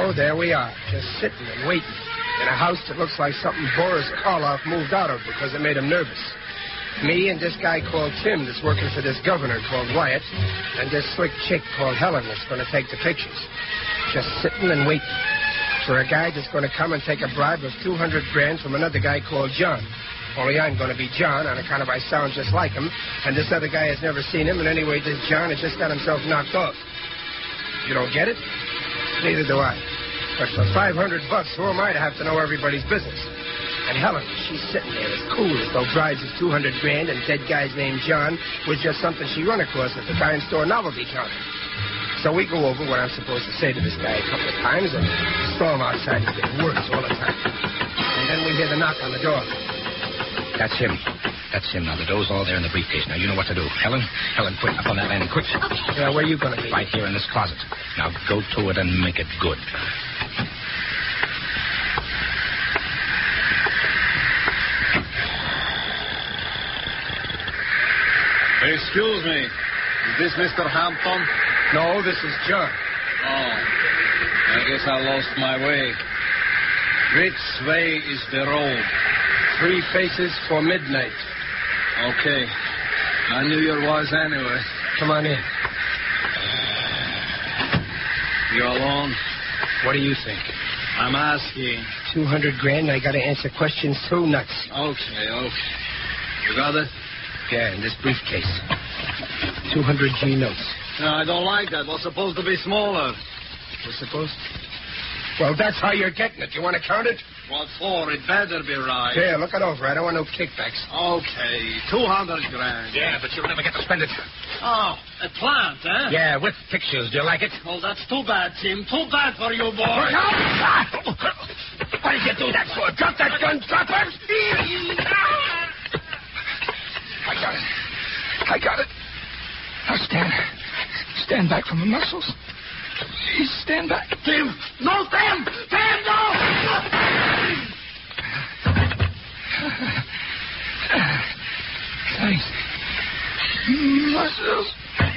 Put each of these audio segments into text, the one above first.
So there we are, just sitting and waiting in a house that looks like something Boris Karloff moved out of because it made him nervous. Me and this guy called Tim that's working for this governor called Wyatt, and this slick chick called Helen that's going to take the pictures. Just sitting and waiting for a guy that's going to come and take a bribe of $200,000 from another guy called John. Only I'm going to be John on account of I sound just like him, and this other guy has never seen him, and anyway, this John has just got himself knocked off. You don't get it? Neither do I. But for $500, who am I to have to know everybody's business? And Helen, she's sitting there as cool as though brides is $200,000 and dead guy's named John was just something she run across at the dime store novelty counter. So we go over what I'm supposed to say to this guy a couple of times, and storm outside and get words all the time. And then we hear the knock on the door. That's him. That's him. Now, the dough's all there in the briefcase. Now, you know what to do. Helen, quick, up on that landing, quick. Okay. Yeah, where are you going to be? Right here in this closet. Now, go to it and make it good. Excuse me. Is this Mr. Hampton? No, this is John. Oh. I guess I lost my way. Which way is the road? 3 faces for midnight. Okay. I knew you was anyway. Come on in. You alone? What do you think? I'm asking. $200,000, I got to answer questions too, nuts. Okay. You got it? Yeah, in this briefcase. 200 G notes. No, I don't like that. What's supposed to be smaller? What's supposed? Well, that's how you're getting it. You want to count it? What for? It better be right. Here, look it over. I don't want no kickbacks. Okay, $200,000. Yeah, but you'll never get to spend it. Oh, a plant, eh? Yeah, with pictures. Do you like it? Well, that's too bad, Tim. Too bad for you, boy. What did you do that for? Drop that gun, drop it! I got it. Now stand back from the muscles. Please stand back. Tim! No, Tim! Tim, no! Thanks. Muscles.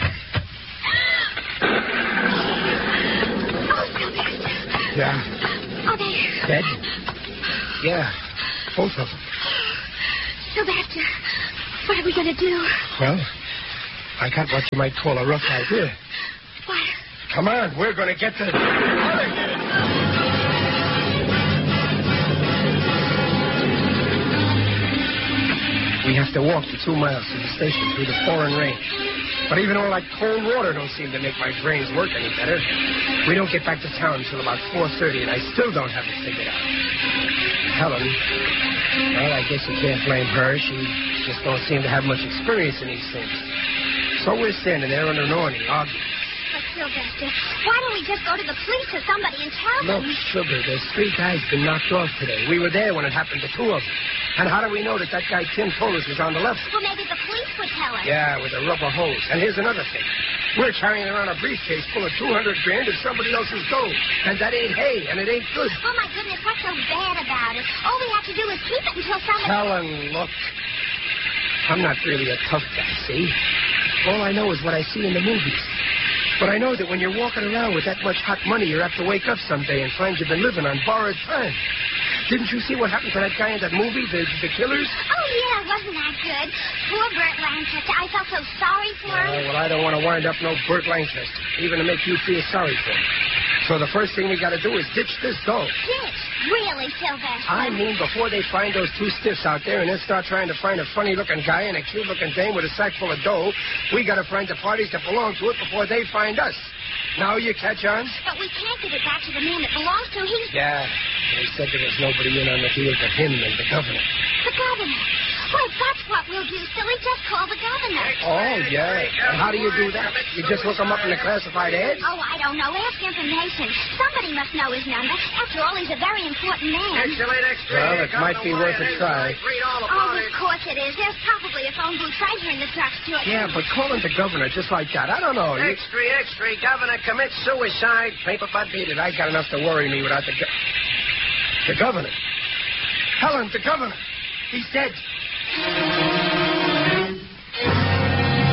Yeah. Oh, there. Dead? Yeah. Both of them. Sylvester, what are we going to do? Well, I got what you might call a rough idea. What? Come on, we're going to get to... We have to walk the 2 miles to the station through the foreign range. But even all that cold water don't seem to make my brains work any better. We don't get back to town until about 4:30, and I still don't have it figured out. Helen, well, I guess you can't blame her. She just don't seem to have much experience in these things. So we're standing there under an awning, arguing. But, Sylvester, why don't we just go to the police or somebody and tell them? Look, Sugar, there's 3 guys been knocked off today. We were there when it happened to 2 of them. And how do we know that guy Tim told us was on the level? Well, maybe the police would tell us. Yeah, with a rubber hose. And here's another thing. We're carrying around a briefcase full of $200,000 of somebody else's gold. And that ain't hay, and it ain't good. Oh, my goodness, what's so bad about it? All we have to do is keep it until somebody... Helen, look. I'm not really a tough guy, see? All I know is what I see in the movies. But I know that when you're walking around with that much hot money, you're apt to wake up someday and find you've been living on borrowed time. Didn't you see what happened to that guy in that movie, The Killers? Oh, yeah, wasn't that good? Poor Burt Lancaster. I felt so sorry for him. Well, I don't want to wind up no Burt Lancaster, even to make you feel sorry for him. So the first thing we got to do is ditch this dough. Ditch? Really, Sylvester? I mean, before they find those 2 stiffs out there and then start trying to find a funny-looking guy and a cute-looking dame with a sack full of dough, we got to find the parties that belong to it before they find us. Now you catch on? But we can't give it back to the man it belongs to. Yeah, they said there was nobody in on the deal but him and the governor. The governor? Well, that's what we'll do, silly. Just call the governor. Oh, yeah. And how do you do that? You just look him up in the classified ads? Oh, I don't know. Ask information. Somebody must know his number. After all, he's a very important man. Well, it might be worth a try. Oh, of course it is. There's probably a phone booth right here in the drugstore. Yeah, but calling the governor just like that, I don't know. Extra, governor commits suicide. Paper butt beat it. I got enough to worry me without the governor. Helen, the governor. He's dead.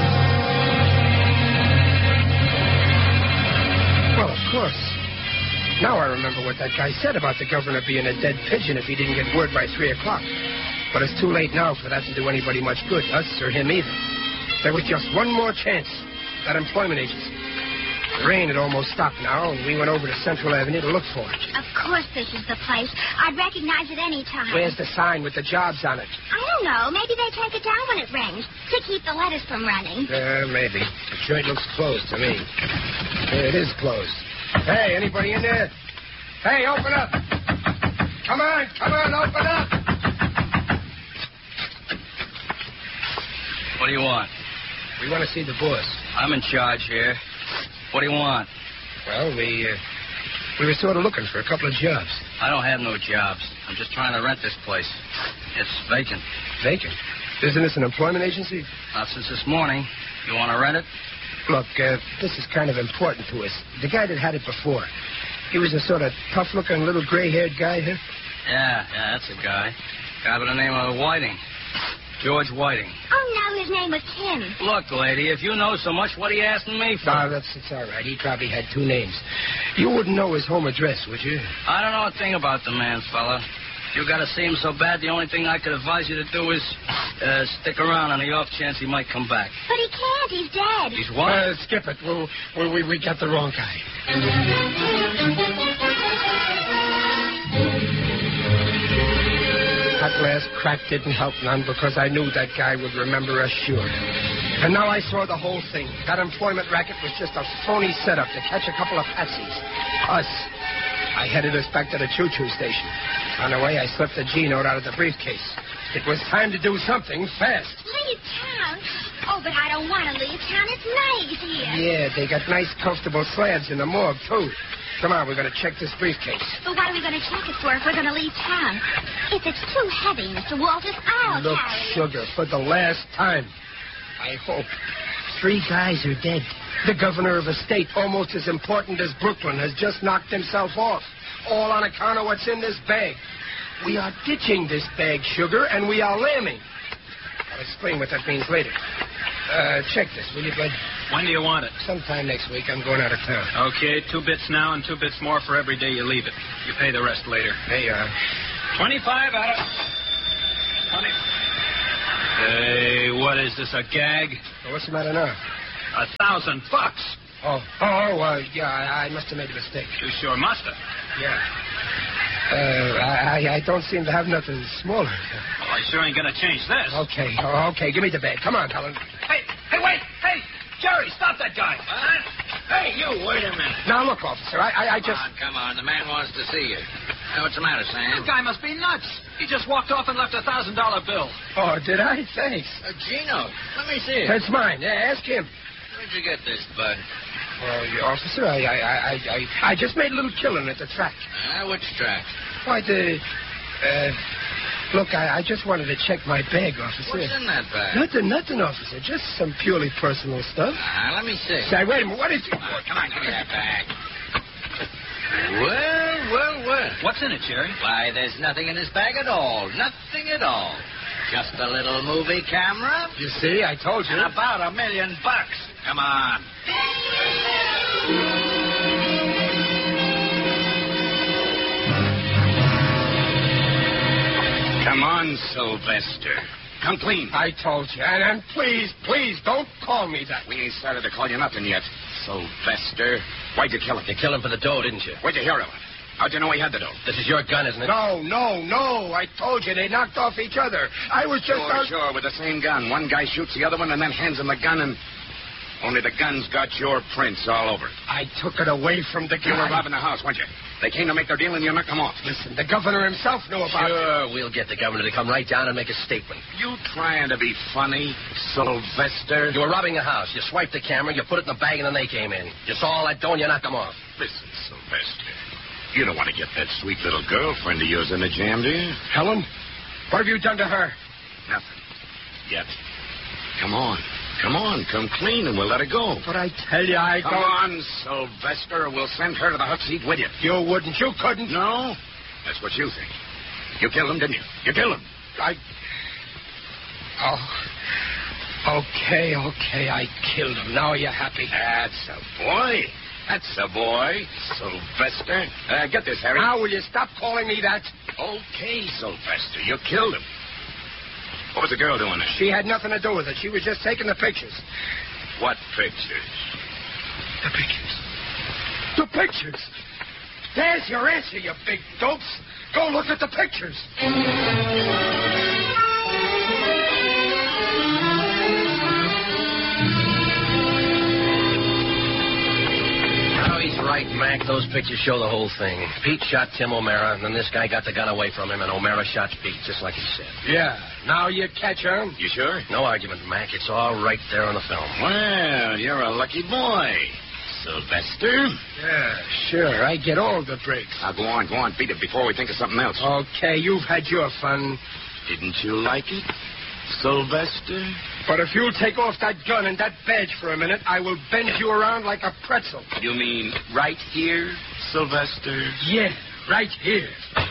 Well, of course. Now I remember what that guy said about the governor being a dead pigeon if he didn't get word by 3 o'clock. But it's too late now for that to do anybody much good, us or him either. There was just one more chance, that employment agency. The rain had almost stopped now, and we went over to Central Avenue to look for it. Of course this is the place. I'd recognize it any time. Where's the sign with the jobs on it? I don't know. Maybe they take it down when it rains to keep the letters from running. Maybe. The joint looks closed to me. It is closed. Hey, anybody in there? Hey, open up. Come on, open up. What do you want? We want to see the boss. I'm in charge here. What do you want? Well, we were sort of looking for a couple of jobs. I don't have no jobs. I'm just trying to rent this place. It's vacant. Vacant? Isn't this an employment agency? Not since this morning. You want to rent it? Look, this is kind of important to us. The guy that had it before, he was a sort of tough-looking little gray-haired guy, huh? Yeah, that's a guy. Guy by the name of Whiting. George Whiting. Oh, no, his name was Tim. Look, lady, if you know so much, what are you asking me for? No, it's all right. He probably had 2 names. You wouldn't know his home address, would you? I don't know a thing about the man, fella. If you got to see him so bad, the only thing I could advise you to do is stick around on the off chance he might come back. But he can't. He's dead. He's what? Skip it. We got the wrong guy. That last crack didn't help none because I knew that guy would remember us sure. And now I saw the whole thing. That employment racket was just a phony setup to catch a couple of patsies. Us. I headed us back to the choo-choo station. On the way, I slipped the G-note out of the briefcase. It was time to do something fast. Leave town? Oh, but I don't want to leave town. It's nice here. Yeah, they got nice, comfortable slabs in the morgue, too. Come on, we're going to check this briefcase. But what are we going to check it for if we're going to leave town? If it's too heavy, Mr. Walters, I'll Look, carry it. Sugar, for the last time, I hope 3 guys are dead. The governor of a state almost as important as Brooklyn has just knocked himself off, all on account of what's in this bag. We are ditching this bag, Sugar, and we are lambing. I'll explain what that means later. Check this, will you, bud? When do you want it? Sometime next week. I'm going out of town. Okay, 2 bits now and 2 bits more for every day you leave it. You pay the rest later. There you are. 25 out of 20. Hey, what is this, a gag? Well, what's the matter now? $1,000. Yeah, I must have made a mistake. You sure must have. Yeah. I don't seem to have nothing smaller. Well, I sure ain't gonna change this. Okay. Give me the bag. Come on, Helen. Hey, wait! Hey, Jerry, stop that guy. What? Hey, you, wait a minute. Now, look, officer, I just... Come on. The man wants to see you. What's the matter, Sam? This guy must be nuts. He just walked off and left a $1,000 bill. Oh, did I? Thanks. Gino. Let me see it. That's mine. Yeah, ask him. Where'd you get this, bud? Well, officer, I just made a little killing at the track. Which track? Why, look, I just wanted to check my bag, officer. What's in that bag? Nothing, officer. Just some purely personal stuff. Let me see. Say, wait a minute. What is it? Come on, give me that bag. Well. What's in it, Jerry? Why, there's nothing in this bag at all. Nothing at all. Just a little movie camera. You see, I told you. And about $1 million. Come on. Come on, Sylvester. Come clean. I told you. And please, don't call me that. We ain't started to call you nothing yet. Sylvester. Why'd you kill him? You killed him for the dough, didn't you? Where'd you hear of it? How'd you know he had the dough? This is your gun, isn't it? No. I told you they knocked off each other. I was just... Sure, with the same gun. One guy shoots the other one and then hands him the gun and... Only the gun's got your prints all over it. I took it away from the guy. You were robbing the house, weren't you? They came to make their deal and you knocked them off. Listen, the governor himself knew about it. Sure, we'll get the governor to come right down and make a statement. You trying to be funny, Sylvester? You were robbing a house. You swiped the camera, you put it in the bag, and then they came in. You saw all that dough and you knocked them off. Listen, Sylvester. You don't want to get that sweet little girlfriend of yours in the jam, do you? Helen? What have you done to her? Nothing. Yet. Come on, come clean and we'll let her go. But I tell you, I Come on, Sylvester, or we'll send her to the hut seat with you. You wouldn't. You couldn't. No? That's what you think. You killed him, didn't you? You killed him. Okay, I killed him. Now you're happy. That's a boy. That's the boy, Sylvester. Get this, Harry. Now, will you stop calling me that? Okay, Sylvester, you killed him. What was the girl doing there? She had nothing to do with it. She was just taking the pictures. What pictures? The pictures. The pictures. There's your answer, you big dopes. Go look at the pictures. He's right, Mac. Those pictures show the whole thing. Pete shot Tim O'Mara, and then this guy got the gun away from him, and O'Mara shot Pete, just like he said. Yeah. Now you catch him. You sure? No argument, Mac. It's all right there on the film. Well, you're a lucky boy, Sylvester. Yeah, sure. I get all the breaks. Now, go on. Beat it before we think of something else. Okay, you've had your fun. Didn't you like it, Sylvester? But if you'll take off that gun and that badge for a minute, I will bend you around like a pretzel. You mean right here, Sylvester? Yeah, right here.